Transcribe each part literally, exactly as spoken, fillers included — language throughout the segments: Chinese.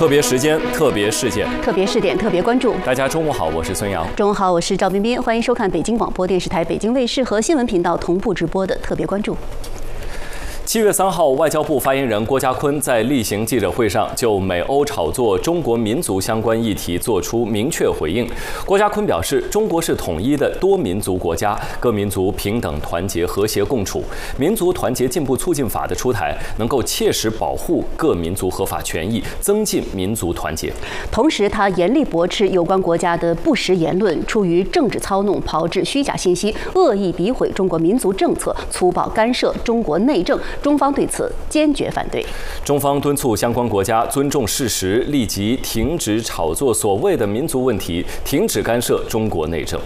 特别时间，特别事件， 特别试点，特别关注。 大家中午好，我是孙瑶。 中午好，我是赵彬彬，欢迎收看北京广播电视台北京卫视和新闻频道同步直播的特别关注。 七月三号，外交部发言人郭家坤在例行记者会上就美欧炒作中国民族相关议题作出明确回应。郭家坤表示，中国是统一的多民族国家，各民族平等、团结、和谐共处。民族团结进步促进法的出台，能够切实保护各民族合法权益，增进民族团结。 同时，他严厉驳斥有关国家的不实言论，出于政治操弄、炮制虚假信息，恶意诋毁中国民族政策，粗暴干涉中国内政。中方对此坚决反对。 中方敦促相关国家尊重事实，立即停止炒作所谓的民族问题，停止干涉中国内政。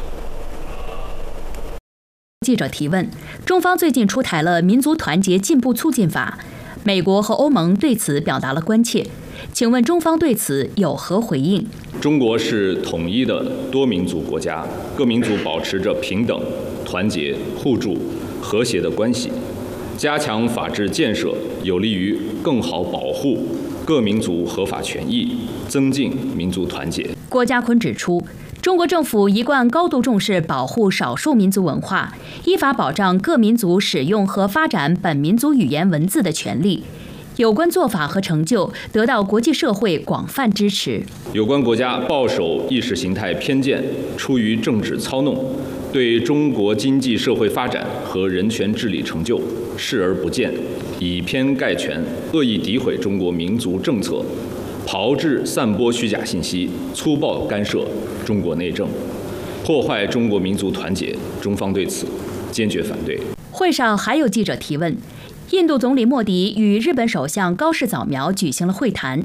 记者提问：中方最近出台了民族团结进步促进法，美国和欧盟对此表达了关切，请问中方对此有何回应？ 中国是统一的多民族国家，各民族保持着平等、团结、互助、和谐的关系。加强法治建设，有利于更好保护各民族合法权益，增进民族团结。 郭家坤指出，中国政府一贯高度重视保护少数民族文化，依法保障各民族使用和发展本民族语言文字的权利。有关做法和成就得到国际社会广泛支持。 有关国家抱守意识形态偏见，出于政治操弄，对中国经济社会发展和人权治理成就视而不见，以偏概全，恶意诋毁中国民族政策，炮制散播虚假信息，粗暴干涉中国内政，破坏中国民族团结，中方对此坚决反对。 会上还有记者提问：印度总理莫迪与日本首相高市早苗举行了会谈，